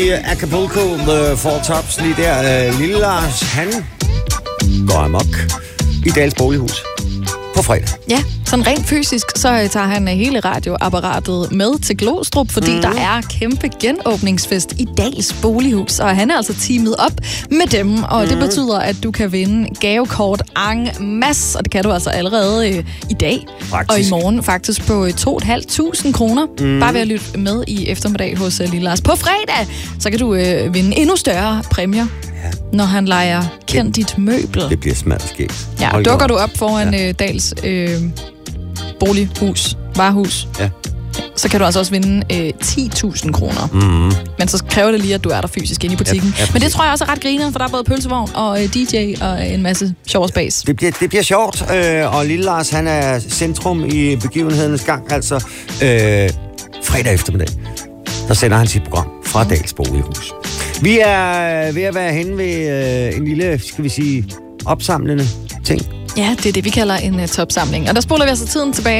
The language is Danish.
Acapulco, The Four Tops, lige der. Lille Lars, han går amok i Dahls Bolighus på fredag. Ja, sådan rent fysisk, så tager han hele radioapparatet med til Glostrup, fordi der er kæmpe genåbningsfest i Dahls Bolighus, og han er altså teamet op med dem, og det betyder, at du kan vinde gavekort en masse, og det kan du altså allerede i dag, og i morgen faktisk på 2.500 kroner. Bare ved at lytte med i eftermiddag hos Lille Lars. På fredag, så kan du vinde endnu større præmier, når han leger Kend dit møbel. Det bliver smadskægt. Ja, dukker du op foran Dahls bolighus, varehus, så kan du altså også vinde 10.000 kroner. Men så kræver det lige, at du er der fysisk inde i butikken. Ja, men det tror jeg også er ret grineren, for der er både pølsevogn og DJ og en masse sjov og spas. Det bliver sjovt, og Lille Lars, han er centrum i begivenhedernes gang, altså fredag eftermiddag. Der sender han sit program fra Dahls Bolighus. Vi er ved at være henne ved en lille, skal vi sige, opsamlende ting. Ja, det er det, vi kalder en topsamling. Og der spoler vi altså tiden tilbage